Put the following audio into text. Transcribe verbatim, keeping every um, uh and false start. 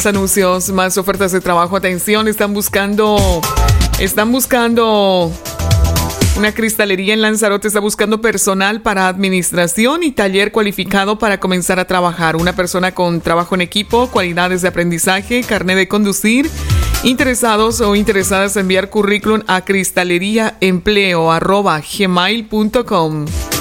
más anuncios, más ofertas de trabajo. Atención, están buscando, están buscando una cristalería en Lanzarote, está buscando personal para administración y taller cualificado para comenzar a trabajar. Una persona con trabajo en equipo, cualidades de aprendizaje, carnet de conducir. Interesados o interesadas en enviar currículum a cristalería empleo arroba gmail punto com.